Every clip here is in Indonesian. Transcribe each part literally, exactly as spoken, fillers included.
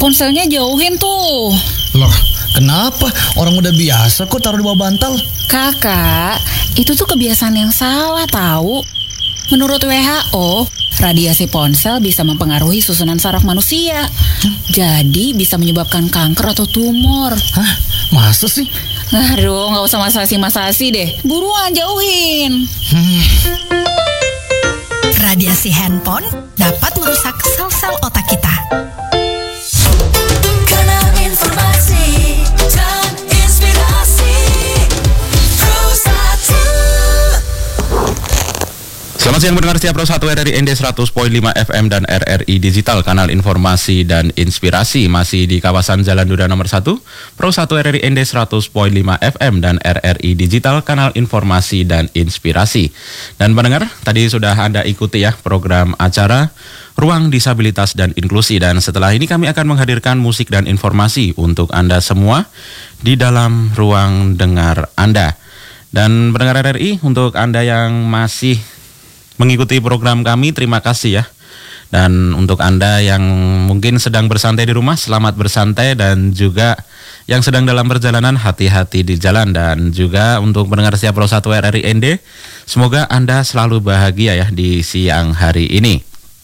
ponselnya jauhin tuh. Loh, kenapa? Orang udah biasa kok taruh di bawah bantal. Kakak, itu tuh kebiasaan yang salah tahu. Menurut W H O, radiasi ponsel bisa mempengaruhi susunan saraf manusia. Hmm? Jadi bisa menyebabkan kanker atau tumor. Hah? Masa sih? Aduh, gak usah masasi-masasi deh. Buruan jauhin. Hmm. Radiasi handphone dapat merusak sel-sel otak kita. Kanal informasi dan inspirasi Pro satu. Selamat siang pendengar setia Pro satu R R I N D seratus koma lima F M dan R R I Digital, kanal informasi dan inspirasi. Masih di kawasan Jalan Duda nomor satu, Pro satu R R I N D seratus koma lima F M dan R R I Digital, kanal informasi dan inspirasi. Dan pendengar, tadi sudah Anda ikuti ya program acara Ruang Disabilitas dan Inklusi. Dan setelah ini kami akan menghadirkan musik dan informasi untuk Anda semua di dalam ruang dengar Anda. Dan pendengar R R I, untuk Anda yang masih mengikuti program kami, terima kasih ya. Dan untuk Anda yang mungkin sedang bersantai di rumah, selamat bersantai. Dan juga yang sedang dalam perjalanan, hati-hati di jalan. Dan juga untuk pendengar setia Pro satu R R I N D, semoga Anda selalu bahagia ya di siang hari ini.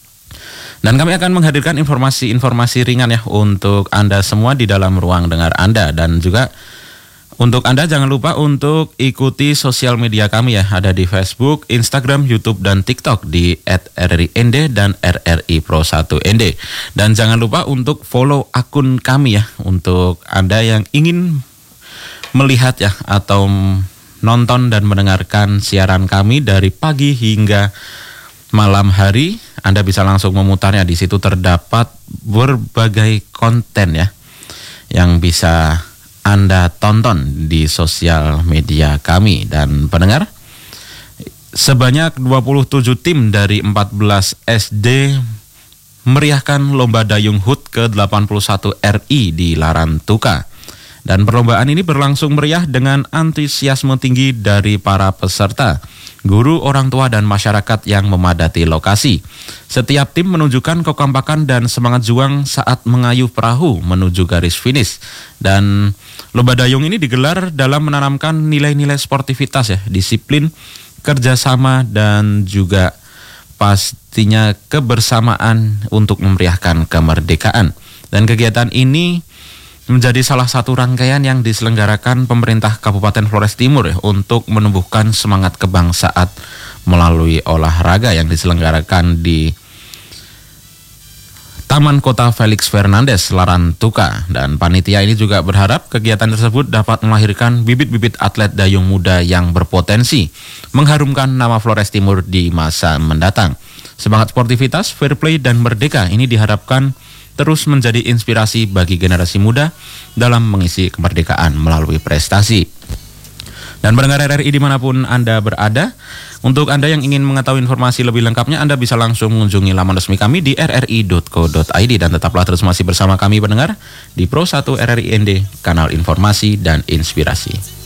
Dan kami akan menghadirkan informasi-informasi ringan ya untuk Anda semua di dalam ruang dengar Anda. Dan juga untuk Anda jangan lupa untuk ikuti sosial media kami ya. Ada di Facebook, Instagram, YouTube, dan TikTok di et R R I N D dan R R I Pro satu N D. Dan jangan lupa untuk follow akun kami ya, untuk Anda yang ingin melihat ya atau nonton dan mendengarkan siaran kami dari pagi hingga malam hari. Anda bisa langsung memutarnya. Di situ terdapat berbagai konten ya yang bisa Anda tonton di sosial media kami. Dan pendengar, sebanyak dua puluh tujuh tim dari empat belas S D meriahkan Lomba Dayung H U T ke delapan puluh satu R I di Larantuka. Dan perlombaan ini berlangsung meriah dengan antusiasme tinggi dari para peserta, guru, orang tua, dan masyarakat yang memadati lokasi. Setiap tim menunjukkan kekompakan dan semangat juang saat mengayuh perahu menuju garis finish. Dan Lomba Dayung ini digelar dalam menanamkan nilai-nilai sportivitas ya, disiplin, kerjasama, dan juga pastinya kebersamaan untuk memeriahkan kemerdekaan. Dan kegiatan ini menjadi salah satu rangkaian yang diselenggarakan pemerintah Kabupaten Flores Timur ya, untuk menumbuhkan semangat kebangsaan melalui olahraga yang diselenggarakan di Taman Kota Felix Fernandez, Larantuka. Dan panitia ini juga berharap kegiatan tersebut dapat melahirkan bibit-bibit atlet dayung muda yang berpotensi mengharumkan nama Flores Timur di masa mendatang. Semangat sportivitas, fair play, dan merdeka ini diharapkan terus menjadi inspirasi bagi generasi muda dalam mengisi kemerdekaan melalui prestasi. Dan pendengar R R I dimanapun Anda berada, untuk Anda yang ingin mengetahui informasi lebih lengkapnya, Anda bisa langsung mengunjungi laman resmi kami di r r i dot co dot i d. Dan tetaplah terus masih bersama kami pendengar di Pro satu R R I N D, kanal informasi dan inspirasi.